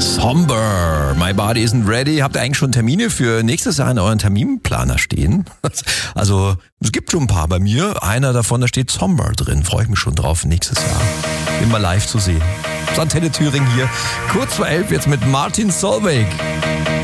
Somber, My Body Isn't Ready. Habt ihr eigentlich schon Termine für nächstes Jahr in euren Terminplaner stehen? Also, es gibt schon ein paar bei mir. Einer davon, da steht Somber drin. Freue ich mich schon drauf, nächstes Jahr immer live zu sehen. Antenne Thüringen hier, kurz vor 11 jetzt mit Martin Solveig.